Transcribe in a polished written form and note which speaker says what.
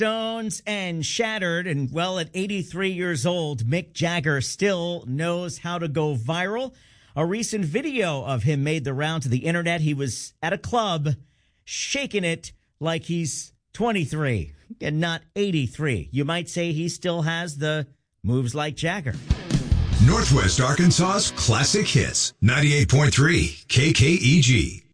Speaker 1: Stones and Shattered. And well, at 83 years old, Mick Jagger still knows how to go viral. A recent video of him made the round to the internet. He was at a club shaking it like he's 23 and not 83. You might say he still has the moves like Jagger.
Speaker 2: Northwest Arkansas's classic hits, 98.3 KKEG.